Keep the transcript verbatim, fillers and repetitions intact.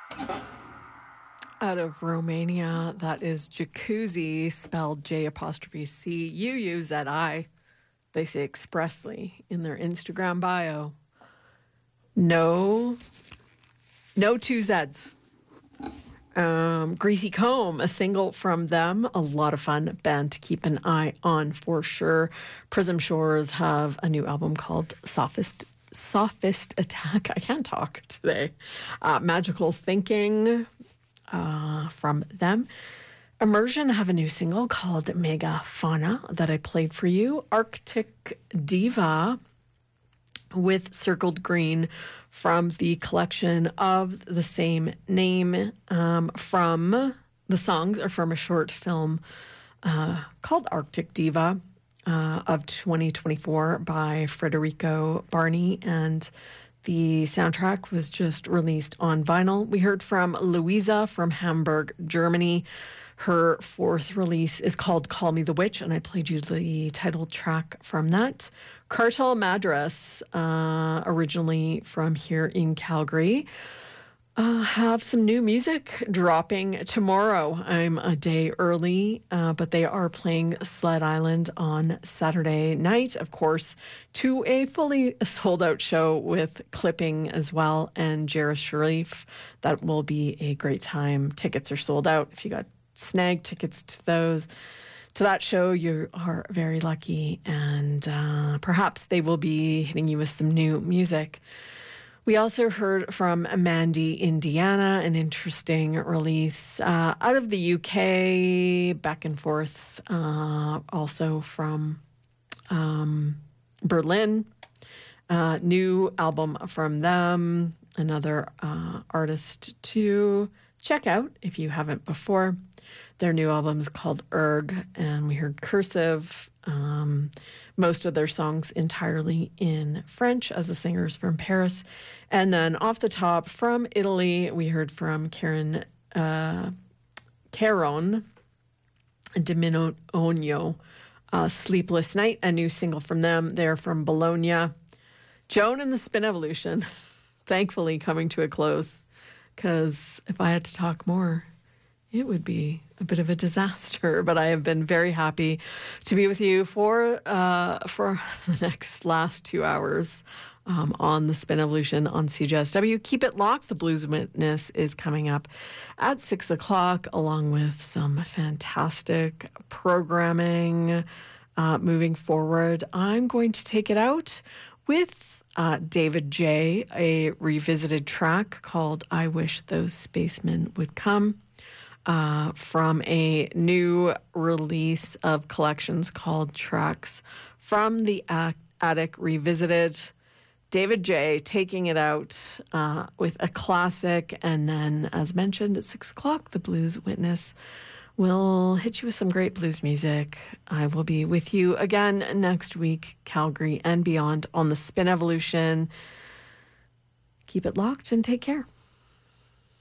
Out of Romania, that is Jacuzzi, spelled J apostrophe C U U Z I. They say expressly in their Instagram bio. No, no two Zs. Um, Greasy Comb, a single from them. A lot of fun band to keep an eye on for sure. Prism Shores have a new album called Sophist Sophist Attack. I can't talk today. Uh, Magical Thinking uh, from them. Immersion have a new single called Megafauna that I played for you. Arctic Diva with Circled Green from the collection of the same name. Um, from the songs are from a short film uh, called Arctic Diva uh, of twenty twenty-four by Federico Barney, and the soundtrack was just released on vinyl. We heard from Louisa from Hamburg, Germany. Her fourth release is called Call Me the Witch, and I played you the title track from that. Cartel Madras, uh, originally from here in Calgary, uh, have some new music dropping tomorrow. I'm a day early, uh, but they are playing Sled Island on Saturday night, of course, to a fully sold-out show with Clipping as well and Jairus Sharif. That will be a great time. Tickets are sold out. If you got snag tickets to those, to that show, you are very lucky, and uh, perhaps they will be hitting you with some new music. We also heard from Mandy, Indiana, an interesting release uh, out of the U K, back and forth, uh, also from um, Berlin. Uh, new album from them, another uh, artist to check out if you haven't before. Their new album is called Erg, and we heard Cursive. Um, most of their songs entirely in French, as the singers from Paris. And then off the top, from Italy, we heard from Karen uh, Caron Diminonio, uh, Sleepless Night, a new single from them. They're from Bologna. Joan and the Spin Evolution, thankfully coming to a close, because if I had to talk more, it would be a bit of a disaster, but I have been very happy to be with you for uh, for the next last two hours um, on the Spin Evolution on C J S W. Keep it locked. The Blues Witness is coming up at six o'clock, along with some fantastic programming uh, moving forward. I'm going to take it out with uh, David J., a revisited track called I Wish Those Spacemen Would Come. Uh, from a new release of collections called Tracks from the Attic Revisited. David J. taking it out uh, with a classic. And then, as mentioned, at six o'clock, the Blues Witness will hit you with some great blues music. I will be with you again next week, Calgary and beyond, on the Spin Evolution. Keep it locked and take care.